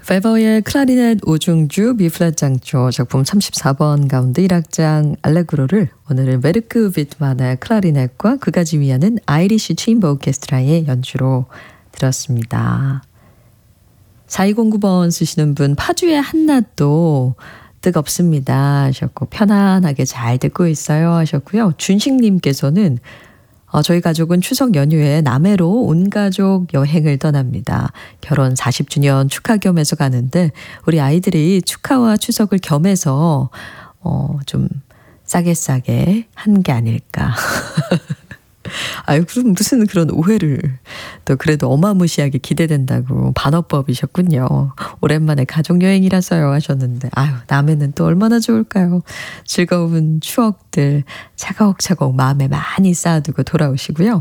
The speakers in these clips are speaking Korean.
페버의 클라리넷 5중주 B플랫 장조 작품 34번 가운데 1악장 알레그로를 오늘은 메르크 비트만의 클라리넷과 그가 지휘하는 아이리시 체인버 오케스트라의 연주로 들었습니다. 4209번 쓰시는 분, 파주의 한낮도 뜨겁습니다 하셨고, 편안하게 잘 듣고 있어요 하셨고요. 준식님께서는 저희 가족은 추석 연휴에 남해로 온 가족 여행을 떠납니다. 결혼 40주년 축하 겸해서 가는데 우리 아이들이 축하와 추석을 겸해서 좀 싸게 한 게 아닐까. 아유, 그럼 무슨 그런 오해를 또 그래도 어마무시하게 기대된다고 반어법이셨군요. 오랜만에 가족여행이라서요 하셨는데 아유, 남해는 또 얼마나 좋을까요. 즐거운 추억들 차곡차곡 마음에 많이 쌓아두고 돌아오시고요.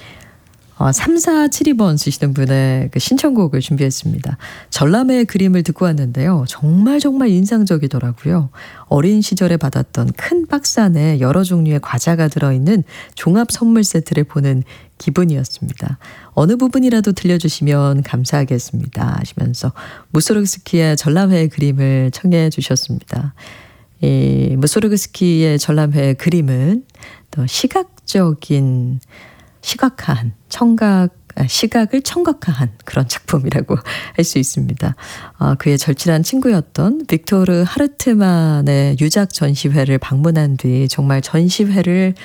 3472번 쓰시는 분의 그 신청곡을 준비했습니다. 전람회의 그림을 듣고 왔는데요. 정말 인상적이더라고요. 어린 시절에 받았던 큰 박스 안에 여러 종류의 과자가 들어있는 종합 선물 세트를 보는 기분이었습니다. 어느 부분이라도 들려주시면 감사하겠습니다 하시면서 무소르그스키의 전람회의 그림을 청해 주셨습니다. 이 무소르그스키의 전람회의 그림은 또 시각적인 시각을 청각화한 그런 작품이라고 할 수 있습니다. 그의 절친한 친구였던 빅토르 하르트만의 유작 전시회를 방문한 뒤 정말 전시회를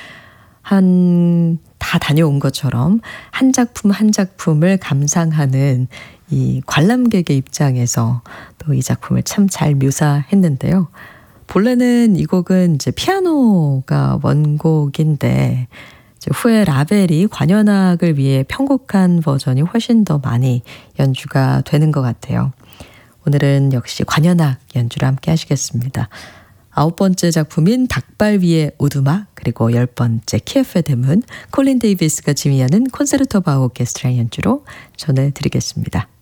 다 다녀온 것처럼 한 작품 한 작품을 감상하는 이 관람객의 입장에서 또 이 작품을 참 잘 묘사했는데요. 본래는 이 곡은 이제 피아노가 원곡인데 후에 라벨이 관현악을 위해 편곡한 버전이 훨씬 더 많이 연주가 되는 것 같아요. 오늘은 역시 관현악 연주를 함께 하시겠습니다. 9번째 작품인 닭발 위의 오두막, 그리고 10번째 키예프의 대문, 콜린 데이비스가 지휘하는 콘세르토 바우 오케스트라 연주로 전해드리겠습니다.